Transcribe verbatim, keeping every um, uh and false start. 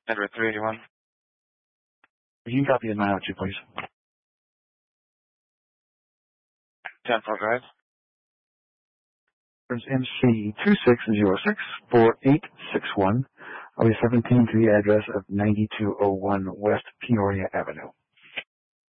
Edward three eighty-one. You can copy the nine oh two, please. ten four Drive. There's M C two six zero six four eight six one. I'll be seventeen to the address of ninety-two oh one West Peoria Avenue.